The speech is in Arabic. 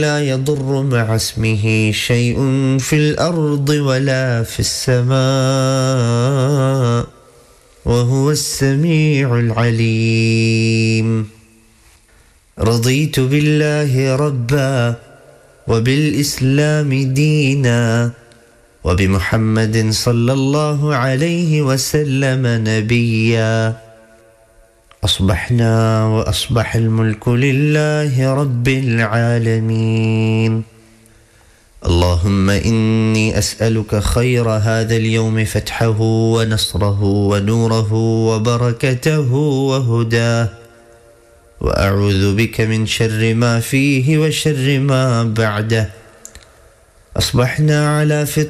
لا يضر مع اسمه شيء في الأرض ولا في السماء وهو السميع العليم. رضيت بالله ربا وبالإسلام دينا وبمحمد صلى الله عليه وسلم نبيا. أصبحنا وأصبح الملك لله رب العالمين. اللهم إني أسألك خير هذا اليوم فتحه ونصره ونوره وبركته وهداه، وأعوذ بك من شر ما فيه وشر ما بعده. أصبحنا على فطرة